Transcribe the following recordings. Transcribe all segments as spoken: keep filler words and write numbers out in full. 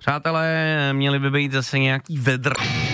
Přátelé, měli by být zase nějaký vedr.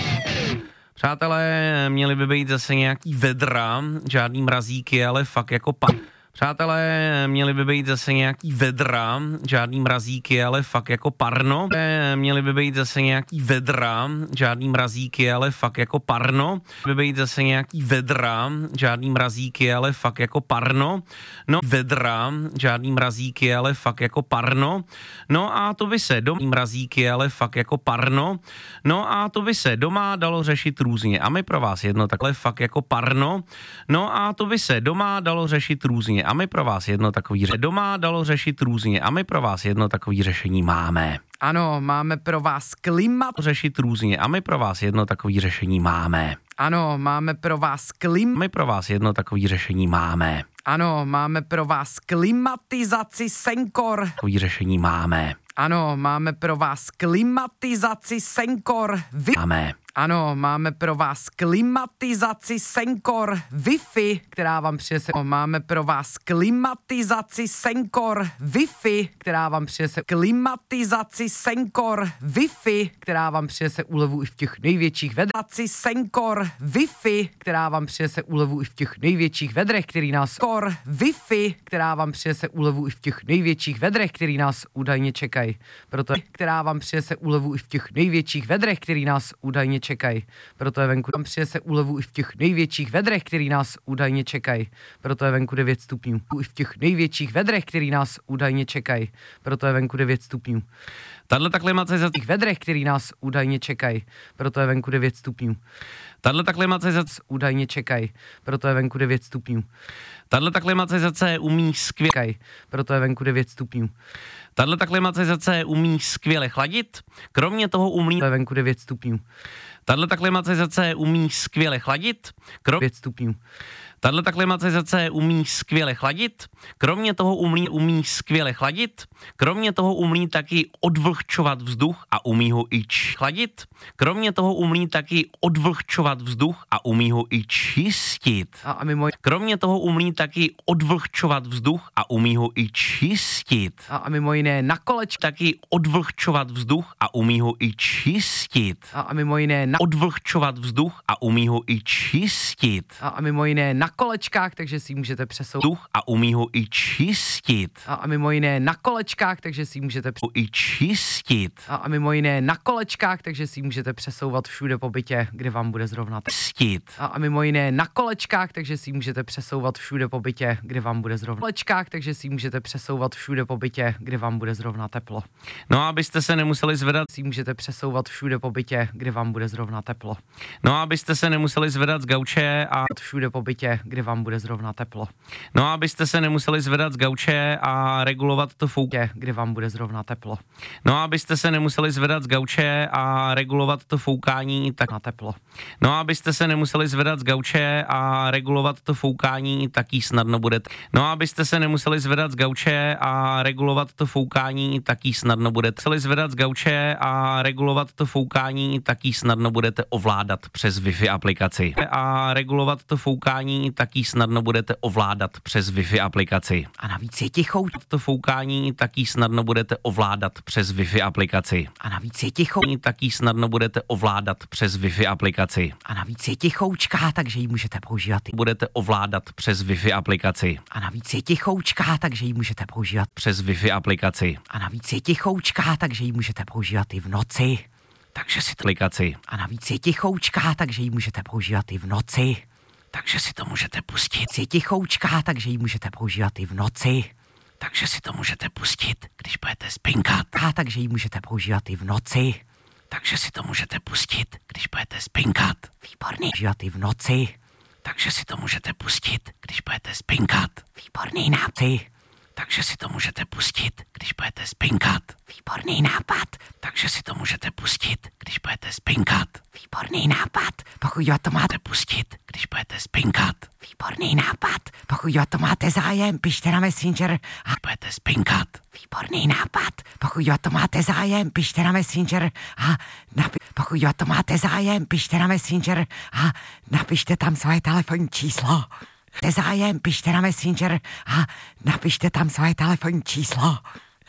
Přátelé, měli by být zase nějaký vedra, žádný mrazíky, ale fakt jako pa... Přátelé, měli by být zase nějaký vedra, žádný mrazíky, ale fakt jako parno. Měli by být zase nějaký vedra, žádný mrazíky, ale fakt jako parno. By být zase nějaký vedra, žádný mrazíky, ale fakt jako parno. No, vedra, žádný mrazíky, ale fakt jako parno. No a to by se doma mrazíky, ale fakt jako parno. No a to by se doma dalo řešit různě. A my pro vás jedno takhle fakt jako parno. No a to by se doma dalo řešit různě. A my pro vás jedno takový řešení doma dalo řešit různě. A my pro vás jedno takový řešení máme. Ano, máme pro vás klimat. Řešit různě. A my pro vás jedno takový řešení máme. Ano, máme pro vás klim. My pro vás jedno takový řešení máme. Ano, máme pro vás klimatizaci Senkor. Takový řešení máme. Ano, máme pro vás klimatizaci Senkor. Vy... Máme. Ano, máme pro vás klimatizaci Senkor Wi-Fi, která vám přinese. Máme pro vás klimatizaci Senkor Wi-Fi, která vám přinese. Klimatizaci Senkor Wi-Fi, která vám přinese úlevu i v těch největších vedrech. Senkor Wi-Fi, která vám přinese úlevu i v těch největších vedrech, který nás. Kor Wi-Fi, která vám přinese úlevu i v těch největších vedrech, který nás údajně čekají. Proto, která vám přinese úlevu i v těch největších vedrech, který nás údajně čekají. Proto je venku. Tam přinese úlevu i v těch největších vedrech, který nás údajně čekají. Proto je venku devět stupňů. I v těch největších vedrech, který nás údajně čekají. Proto je venku devět stupňů. Tahle ta klimatizace těch vedrech, který nás údajně čekají. Proto je venku devět stupňů. Tahle ta klimatizace údajně čekají. Proto je venku devět stupňů. Tahle ta klimatizace umí skvěle. Proto je venku devět stupňů. Tahle ta klimatizace umí skvěle chladit. Kromě toho umí. To je venku devět stupňů. Tahle ta klimatizace umí skvěle chladit. Krom... devět stupňů. Tahle ta klimatizace umí skvěle chladit. Kromě toho umí, umí skvěle chladit. Kromě toho umí taky odvlhčovat vzduch a umí ho i chladit. Kromě toho umí taky odvlhčovat vzduch a umí ho i čistit. A, a mimo... Kromě toho umí taky odvlhčovat vzduch a umí ho i čistit. A, a mimo jiné na kolečkách taky odvlhčovat vzduch a umí ho i čistit. A, a mimo jiné na... odvlhčovat vzduch a umí ho i čistit. A, a mimo jiné na kolečkách, takže si můžete přesouvat vzduch a umí ho i čistit. A, a mimo jiné na kolečkách, takže si můžete přes... i čistit. A, a mimo jiné na kolečkách, takže si můžete přesouvat všude po bytě, kde vám bude zrovna čistit. A, a mimo jiné na kolečkách, takže si můžete přesouvat všude po bytě, kde vám bude zrovna kolečkách, takže si můžete přesouvat všude po bytě, kde vám bude zrovna teplo. No, abyste se nemuseli zvedat, si můžete přesouvat všude po bytě, kde vám bude zrovna teplo. No, abyste se nemuseli zvedat z gauče a všude po bytě, kde vám bude zrovna teplo. No, abyste se nemuseli zvedat z gauče a regulovat to foukání, kde vám bude zrovna teplo. No, abyste se nemuseli zvedat z gauče a regulovat to foukání tak na teplo. No, abyste se nemuseli zvedat z gauče a regulovat to foukání, taky snadno budete. No, abyste se nemuseli zvedat z gauče a regulovat to foukání, taky snadno budete. Museli zvedat z gauče a regulovat to foukání, taky snadno budete ovládat přes Wi-Fi aplikaci. A regulovat to foukání taky snadno budete ovládat přes Wi-Fi aplikaci. A navíc je tichou. To foukání taky snadno budete ovládat přes Wi-Fi aplikaci. A navíc je tichou. Taky snadno budete ovládat přes Wi-Fi aplikaci. A navíc je tichoučká, takže ji můžete používat. Budete ovládat přes Wi-Fi aplikaci. A navíc je tichoučká, takže ji můžete používat přes Wi-Fi aplikaci. A navíc je tichoučká, takže ji můžete používat i v noci. Takže si aplikaci. A navíc je tichoučká, takže ji můžete používat i v noci. Takže si to můžete pustit. Je tichoučká, takže ji můžete používat i v noci. Takže si to můžete pustit, když budete spinkat. A takže ji můžete používat i v noci. Takže si to můžete pustit, když budete spinkat. Výborný. Používat i v noci. Takže si to můžete pustit, když budete spinkat. Výborný nápad. Takže si to můžete pustit, když budete spinkat. Výborný nápad. Takže si to můžete pustit, když budete spinkat. Výborný nápad. Pokud o to máte pustit, když budete spinkat. Výborný nápad. Pokud o to máte zájem, pište na Messenger a budete spinkat. Výborný nápad. Pokud o to máte zájem, pište na Messenger a napi- pokud o to máte zájem, pište na Messenger a napište tam svoje telefonní číslo. Máte zájem, pište na Messenger a napište tam svoje telefonní číslo.